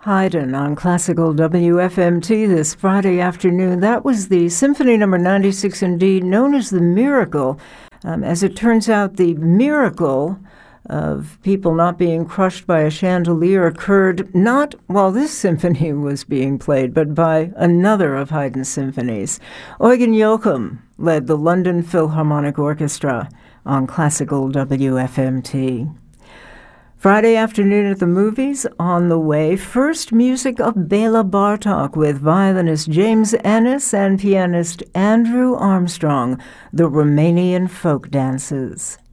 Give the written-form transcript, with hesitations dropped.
Haydn on Classical WFMT this Friday afternoon. That was the Symphony Number 96 in D, known as the Miracle. As it turns out, the miracle of people not being crushed by a chandelier occurred not while this symphony was being played, but by another of Haydn's symphonies. Eugen Joachim led the London Philharmonic Orchestra on Classical WFMT. Friday afternoon at the movies, on the way, first music of Bela Bartok with violinist James Ennis and pianist Andrew Armstrong, the Romanian folk dances.